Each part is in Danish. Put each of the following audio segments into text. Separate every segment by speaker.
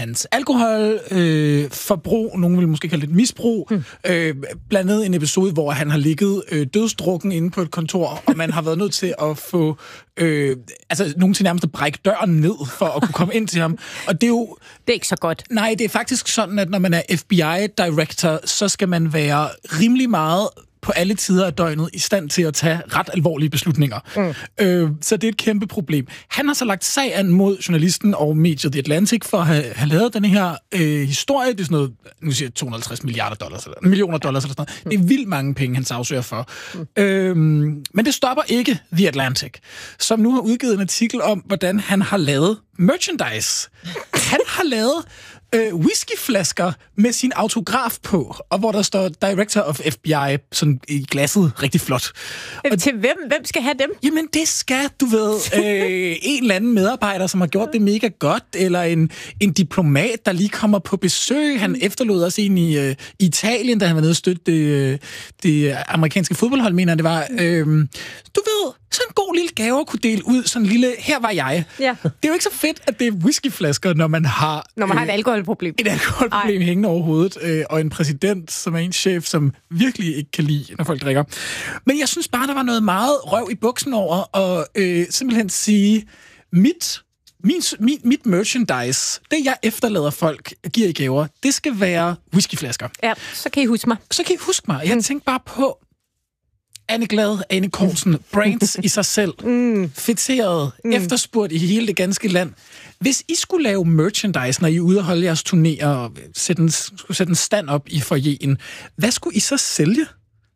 Speaker 1: hans alkoholforbrug, nogen vil måske kalde det misbrug, blandt andet en episode, hvor han har ligget dødsdrukken inde på et kontor, og man har været nødt til at få nogen til nærmest at brække døren ned, for at kunne komme ind til ham. Og det er jo...
Speaker 2: Det er ikke så godt.
Speaker 1: Nej, det er faktisk sådan, at når man er FBI-director, så skal man være rimelig meget på alle tider af døgnet i stand til at tage ret alvorlige beslutninger. Så det er et kæmpe problem. Han har så lagt sag an mod journalisten og mediet The Atlantic for at have lavet den her historie. Det er sådan noget, nu siger jeg $250 millioner eller sådan noget. Det er vildt mange penge, han sagsøger for. Men det stopper ikke The Atlantic, som nu har udgivet en artikel om, hvordan han har lavet merchandise. Han har lavet whiskyflasker med sin autograf på, og hvor der står Director of FBI sådan i glasset, rigtig flot.
Speaker 2: Og til hvem? Hvem skal have dem?
Speaker 1: Jamen, det skal, du ved, en eller anden medarbejder, som har gjort det mega godt, eller en diplomat, der lige kommer på besøg. Han efterlod også en i Italien, da han var nede og støtte det amerikanske fodboldhold, mener jeg, det var. Du ved, sådan en god lille gave at kunne dele ud, sådan en lille, her var jeg. Ja. Det er jo ikke så fedt, at det er whiskyflasker, når man har...
Speaker 2: Når man har et alkoholproblem.
Speaker 1: Et alkoholproblem hængende over hovedet, og en præsident, som er en chef, som virkelig ikke kan lide, når folk drikker. Men jeg synes bare, der var noget meget røv i buksen over, og simpelthen sige, mit merchandise, det jeg efterlader folk, giver i gaver, det skal være whiskyflasker.
Speaker 2: Ja, så kan I huske mig.
Speaker 1: Jeg tænkte bare på Anne Glad, Ane Korsen, brands i sig selv, fætteret, efterspurgt i hele det ganske land. Hvis I skulle lave merchandise, når I er ude og holde jeres turnéer og skulle sætte en stand op i foyeren, hvad skulle I så sælge?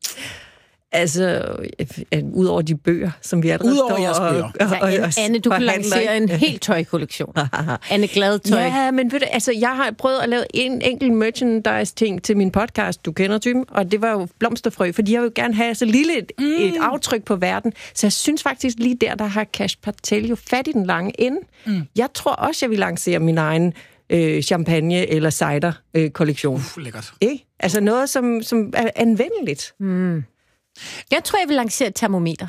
Speaker 3: Altså, udover de bøger, som vi allerede står
Speaker 1: jeres bøger.
Speaker 2: Anne, du kan lancere en helt tøjkollektion. Anne Glad tøj.
Speaker 3: Ja, men ved du, altså, jeg har prøvet at lave en enkelt merchandise-ting til min podcast, du kender typen, og det var jo blomsterfrø, fordi jeg vil gerne have så lille et aftryk på verden. Så jeg synes faktisk lige der har Kash Patel jo fat i den lange ende. Jeg tror også, jeg vil lancere min egen champagne- eller cider-kollektion.
Speaker 1: Lækkert.
Speaker 3: Altså noget, som er anvendeligt.
Speaker 2: Jeg tror, jeg vil lancere et termometer.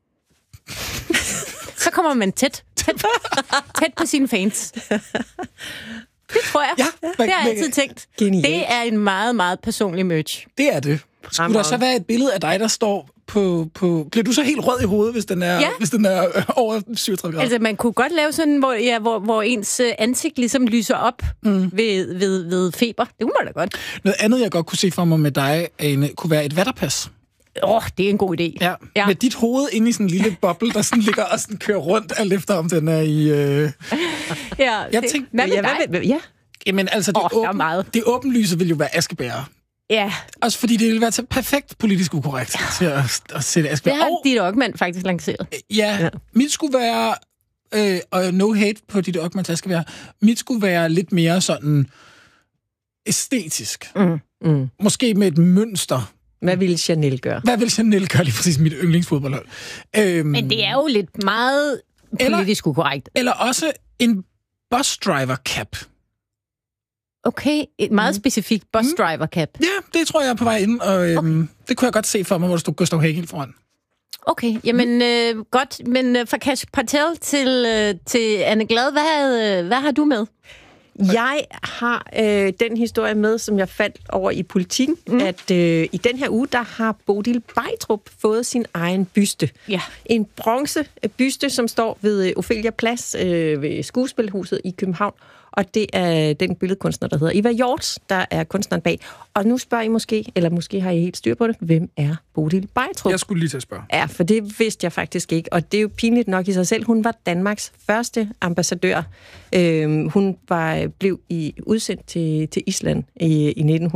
Speaker 2: Så kommer man tæt på sine fans. Det tror jeg. Ja, det har jeg altid tænkt.
Speaker 3: Genialt.
Speaker 2: Det er en meget, meget personlig merch.
Speaker 1: Det er det. Skulle der så være et billede af dig, der står på... Bliver du så helt rød i hovedet, hvis den er over 37 grader?
Speaker 2: Altså, man kunne godt lave sådan, hvor ens ansigt ligesom lyser op ved feber. Det kunne man da godt.
Speaker 1: Noget andet, jeg godt kunne se for mig med dig, Ane, kunne være et vatterpas.
Speaker 2: Det er en god idé.
Speaker 1: Ja. Med dit hoved inde i sådan en lille boble, der sådan ligger og sådan kører rundt, alt efter om den er i...
Speaker 2: Jeg tænkte... Hvad med dig?
Speaker 1: Ja. Jamen, altså, det åbenlyse vil jo være askebærer.
Speaker 2: Ja.
Speaker 1: Også fordi det ville være til perfekt politisk ukorrekt til at sætte askebærer.
Speaker 2: Det har dit Ockmann faktisk lanceret.
Speaker 1: Ja. Mit skulle være... og no hate på dit Ockmanns askebærer. Mit skulle være lidt mere sådan æstetisk. Måske med et mønster.
Speaker 3: Hvad ville Chanel gøre?
Speaker 1: Hvad ville Chanel gøre, lige præcis mit yndlingsfodboldhold?
Speaker 2: Men det er jo lidt meget politisk ukorrekt.
Speaker 1: Eller også en bus driver cap.
Speaker 2: Okay, et meget specifikt bus driver cap.
Speaker 1: Ja, det tror jeg er på vej ind, og det kunne jeg godt se for mig, hvor der stod Gustav Hagel foran.
Speaker 2: Okay, jamen godt. Men fra Kash Patel til Anne Glad, hvad har du med?
Speaker 3: Jeg har den historie med, som jeg faldt over i Politikken, at i den her uge, der har Bodil Beistrup fået sin egen byste.
Speaker 2: Ja.
Speaker 3: En bronzebyste, som står ved Ophelia Plads ved Skuespilhuset i København. Og det er den billedkunstner, der hedder Eva Hjorts, der er kunstneren bag. Og nu spørger I måske har I helt styr på det, hvem er Bodil Beistrup?
Speaker 1: Jeg skulle lige til at spørge.
Speaker 3: Ja, for det vidste jeg faktisk ikke, og det er jo pinligt nok i sig selv. Hun var Danmarks første ambassadør. Hun blev udsendt til Island i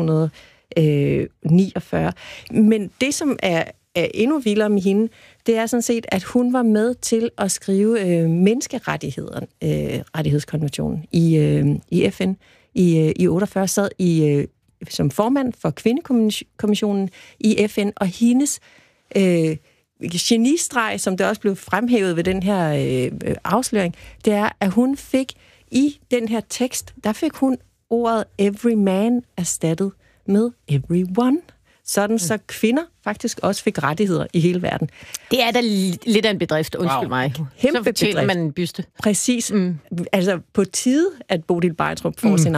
Speaker 3: 1949. Men det, som er endnu vildere med hende, det er sådan set, at hun var med til at skrive menneskerettighedskonventionen i FN i 48, sad som formand for kvindekommissionen i FN, og hendes genistreg, som det også blev fremhævet ved den her afsløring, det er, at hun fik i den her tekst, der fik hun ordet every man erstattet med everyone. Sådan så kvinder faktisk også fik rettigheder i hele verden.
Speaker 2: Det er da lidt af en bedrift, undskyld mig.
Speaker 3: Kæmpe
Speaker 2: så fortjener
Speaker 3: bedrift.
Speaker 2: man en byste.
Speaker 3: Præcis. Altså på tide, at Bodil Beistrup får sin